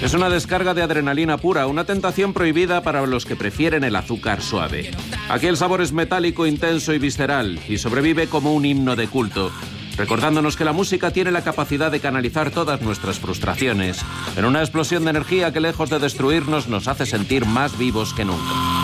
Es una descarga de adrenalina pura, una tentación prohibida para los que prefieren el azúcar suave. Aquí el sabor es metálico, intenso y visceral, y sobrevive como un himno de culto, recordándonos que la música tiene la capacidad de canalizar todas nuestras frustraciones en una explosión de energía que, lejos de destruirnos, nos hace sentir más vivos que nunca.